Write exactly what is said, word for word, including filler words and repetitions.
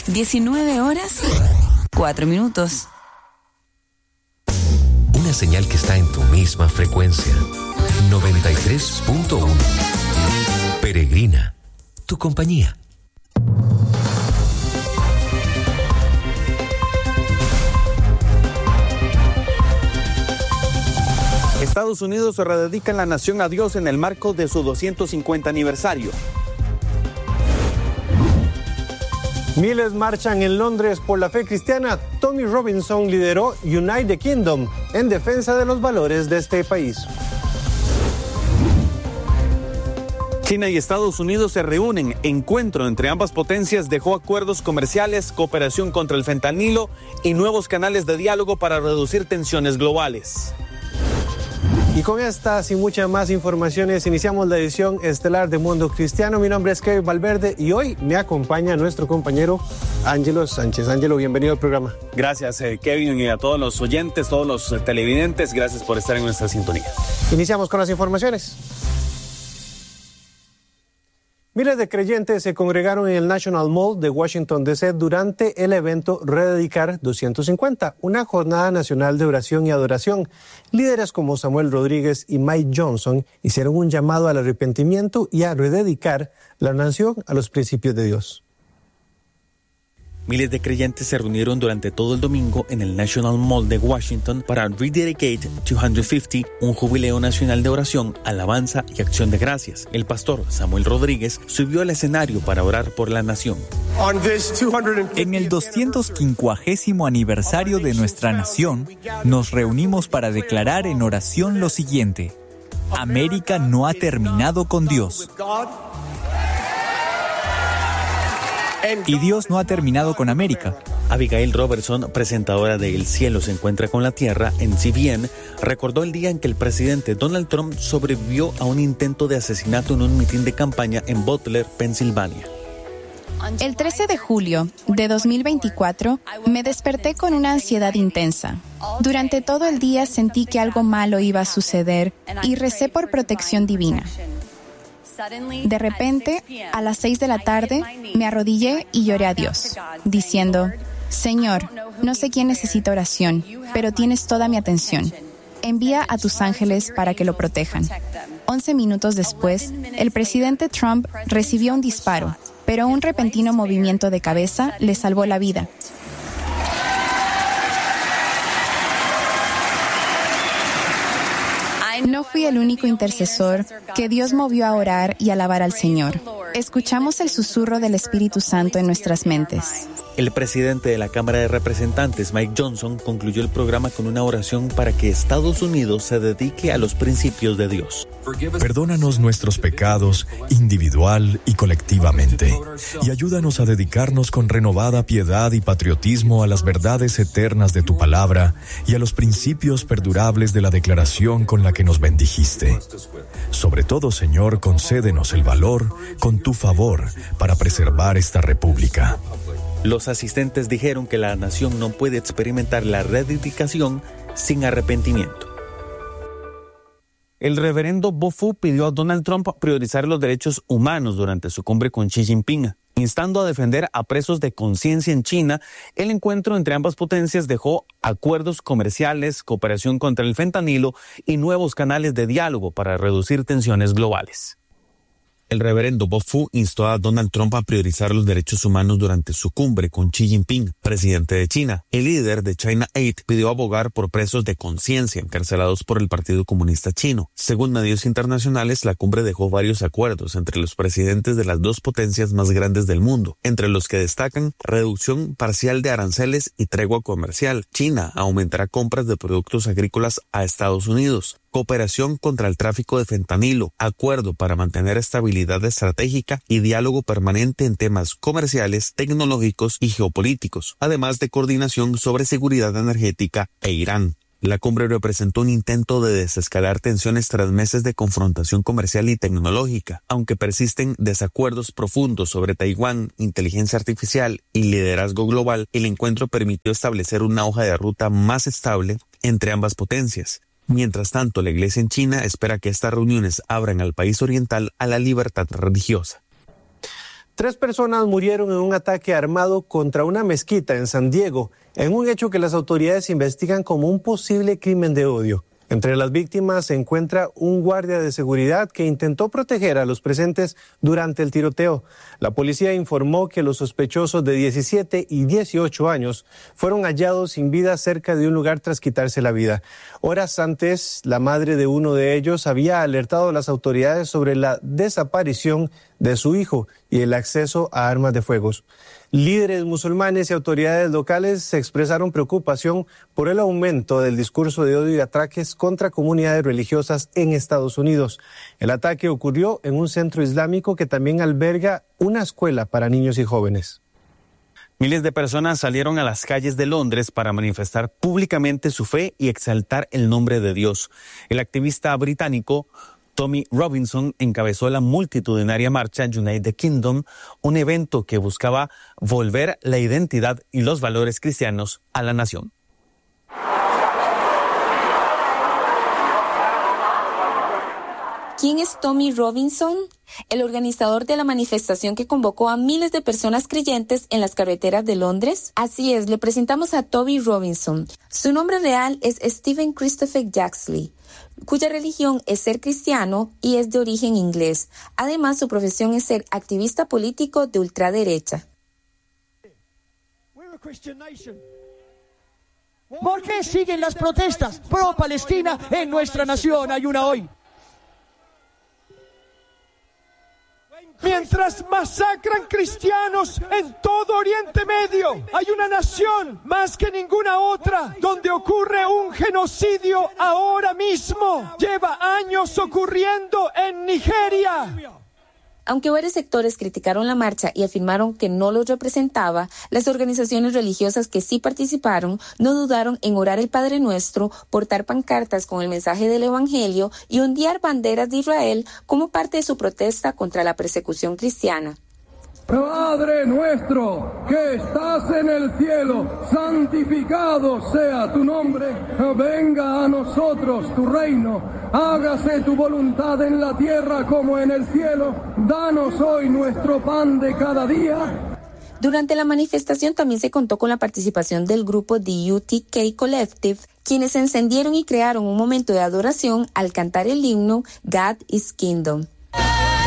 diecinueve horas, cuatro minutos. Una señal que está en tu misma frecuencia. noventa y tres punto uno. Peregrina, tu compañía. Estados Unidos rededica la nación a Dios en el marco de su doscientos cincuenta aniversario. Miles marchan en Londres por la fe cristiana. Tommy Robinson lideró Unite the Kingdom en defensa de los valores de este país. China y Estados Unidos se reúnen. Encuentro entre ambas potencias dejó acuerdos comerciales, cooperación contra el fentanilo y nuevos canales de diálogo para reducir tensiones globales. Y con estas y muchas más informaciones iniciamos la edición estelar de Mundo Cristiano. Mi nombre es Kevin Valverde y hoy me acompaña nuestro compañero Ángelo Sánchez. Ángelo, bienvenido al programa. Gracias, eh, Kevin, y a todos los oyentes, todos los eh, televidentes, gracias por estar en nuestra sintonía. Iniciamos con las informaciones. Miles de creyentes se congregaron en el National Mall de Washington, D C durante el evento Rededicar doscientos cincuenta, una jornada nacional de oración y adoración. Líderes como Samuel Rodríguez y Mike Johnson hicieron un llamado al arrepentimiento y a rededicar la nación a los principios de Dios. Miles de creyentes se reunieron durante todo el domingo en el National Mall de Washington para Rededicate doscientos cincuenta, un jubileo nacional de oración, alabanza y acción de gracias. El pastor Samuel Rodríguez subió al escenario para orar por la nación. En el doscientos quincuagésimo aniversario de nuestra nación, nos reunimos para declarar en oración lo siguiente: América no ha terminado con Dios. Y Dios no ha terminado con América. Abigail Robertson, presentadora de El cielo se encuentra con la tierra en C B N, recordó el día en que el presidente Donald Trump sobrevivió a un intento de asesinato en un mitin de campaña en Butler, Pensilvania. El trece de julio de dos mil veinticuatro me desperté con una ansiedad intensa. Durante todo el día sentí que algo malo iba a suceder y recé por protección divina. De repente, a las seis de la tarde, me arrodillé y lloré a Dios, diciendo: Señor, no sé quién necesita oración, pero tienes toda mi atención. Envía a tus ángeles para que lo protejan. Once minutos después, el presidente Trump recibió un disparo, pero un repentino movimiento de cabeza le salvó la vida. No fui el único intercesor que Dios movió a orar y alabar al Señor. Escuchamos el susurro del Espíritu Santo en nuestras mentes. El presidente de la Cámara de Representantes, Mike Johnson, concluyó el programa con una oración para que Estados Unidos se dedique a los principios de Dios. Perdónanos nuestros pecados individual y colectivamente, y ayúdanos a dedicarnos con renovada piedad y patriotismo a las verdades eternas de tu palabra y a los principios perdurables de la declaración con la que nos bendijiste. Sobre todo, Señor, concédenos el valor con tu favor para preservar esta república. Los asistentes dijeron que la nación no puede experimentar la rededicación sin arrepentimiento. El reverendo Bo Fu pidió a Donald Trump priorizar los derechos humanos durante su cumbre con Xi Jinping, instando a defender a presos de conciencia en China. El encuentro entre ambas potencias dejó acuerdos comerciales, cooperación contra el fentanilo y nuevos canales de diálogo para reducir tensiones globales. El reverendo Bo Fu instó a Donald Trump a priorizar los derechos humanos durante su cumbre con Xi Jinping, presidente de China. El líder de China Aid pidió abogar por presos de conciencia encarcelados por el Partido Comunista Chino. Según medios internacionales, la cumbre dejó varios acuerdos entre los presidentes de las dos potencias más grandes del mundo, entre los que destacan reducción parcial de aranceles y tregua comercial. China aumentará compras de productos agrícolas a Estados Unidos. Cooperación contra el tráfico de fentanilo, acuerdo para mantener estabilidad estratégica y diálogo permanente en temas comerciales, tecnológicos y geopolíticos, además de coordinación sobre seguridad energética e Irán. La cumbre representó un intento de desescalar tensiones tras meses de confrontación comercial y tecnológica. Aunque persisten desacuerdos profundos sobre Taiwán, inteligencia artificial y liderazgo global, el encuentro permitió establecer una hoja de ruta más estable entre ambas potencias. Mientras tanto, la Iglesia en China espera que estas reuniones abran al país oriental a la libertad religiosa. Tres personas murieron en un ataque armado contra una mezquita en San Diego, en un hecho que las autoridades investigan como un posible crimen de odio. Entre las víctimas se encuentra un guardia de seguridad que intentó proteger a los presentes durante el tiroteo. La policía informó que los sospechosos de diecisiete y dieciocho años fueron hallados sin vida cerca de un lugar tras quitarse la vida. Horas antes, la madre de uno de ellos había alertado a las autoridades sobre la desaparición de su hijo y el acceso a armas de fuego. Líderes musulmanes y autoridades locales se expresaron preocupación por el aumento del discurso de odio y ataques contra comunidades religiosas en Estados Unidos. El ataque ocurrió en un centro islámico que también alberga una escuela para niños y jóvenes. Miles de personas salieron a las calles de Londres para manifestar públicamente su fe y exaltar el nombre de Dios. El activista británico Tommy Robinson encabezó la multitudinaria marcha United Kingdom, un evento que buscaba volver la identidad y los valores cristianos a la nación. ¿Quién es Tommy Robinson? El organizador de la manifestación que convocó a miles de personas creyentes en las carreteras de Londres. Así es, le presentamos a Tommy Robinson. Su nombre real es Stephen Christopher Jaxley, cuya religión es ser cristiano y es de origen inglés. Además, su profesión es ser activista político de ultraderecha. ¿Por qué siguen las protestas pro-Palestina en nuestra nación? Hay una hoy. Mientras masacran cristianos en todo Oriente Medio, hay una nación más que ninguna otra donde ocurre un genocidio ahora mismo. Lleva años ocurriendo en Nigeria. Aunque varios sectores criticaron la marcha y afirmaron que no los representaba, las organizaciones religiosas que sí participaron no dudaron en orar el Padre Nuestro, portar pancartas con el mensaje del Evangelio y ondear banderas de Israel como parte de su protesta contra la persecución cristiana. Padre nuestro que estás en el cielo, santificado sea tu nombre, venga a nosotros tu reino, hágase tu voluntad en la tierra como en el cielo, danos hoy nuestro pan de cada día. Durante la manifestación también se contó con la participación del grupo The U T K Collective, quienes encendieron y crearon un momento de adoración al cantar el himno God is Kingdom.